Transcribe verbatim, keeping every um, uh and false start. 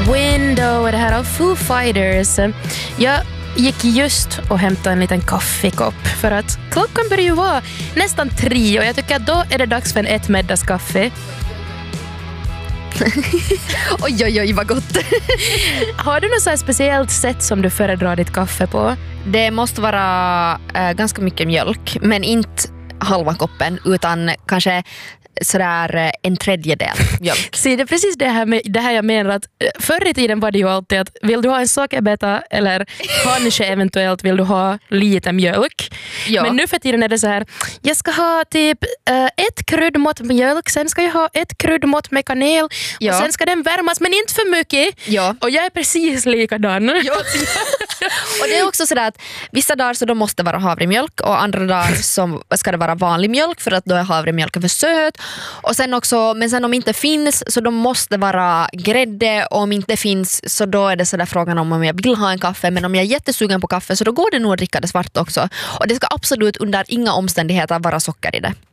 Window är det här av Foo Fighters. Jag gick just och hämtade en liten kaffekopp för att klockan börjar ju vara nästan tre och jag tycker att då är det dags för en ett meddaskaffe. Oj, oj, oj, vad gott. Har du något så här speciellt sätt som du föredrar ditt kaffe på? Det måste vara äh, ganska mycket mjölk, men inte halva koppen utan kanske sådär en tredjedel mjölk. Se, det är precis det här, med, det här jag menar att förr i tiden var det ju alltid att vill du ha en sockerbeta eller kanske eventuellt vill du ha lite mjölk. Ja. Men nu för tiden är det så här, jag ska ha typ uh, ett kryddmått med mjölk, sen ska jag ha ett kryddmått med kanel Ja. och sen ska den värmas men inte för mycket. Ja. Och jag är precis likadan. Ja. Och det är också sådär att vissa dagar så då måste det vara havremjölk och andra dagar så ska det vara vanlig mjölk för att då är havremjölken för söt. Och sen också, men sen om inte finns så då måste det vara grädde och om inte finns så då är det sådär frågan om om jag vill ha en kaffe, men om jag är jättesugen på kaffe så då går det nog att dricka det svart också. Och det ska absolut under inga omständigheter vara socker i det.